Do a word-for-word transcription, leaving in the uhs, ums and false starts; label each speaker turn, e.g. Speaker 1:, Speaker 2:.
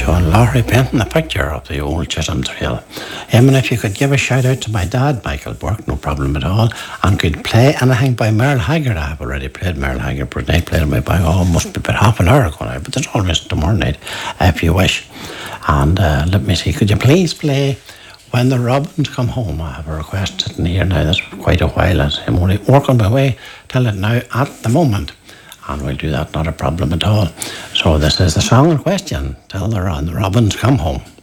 Speaker 1: Sean Laurie painting a picture of the old Chisholm Trail. Um, and if you could give a shout out to my dad, Michael Burke, no problem at all, and could play anything by Merle Haggard. I have already played Merle Haggard, but I played him by almost about half an hour ago now, but there's always tomorrow night if you wish. And uh, let me see, could you please play When the Robins Come Home? I have a request sitting here now, that's quite a while, and I'm only working my way till it now at the moment. And we'll do that, not a problem at all. So this is the song in question, Till the Robins Come Home.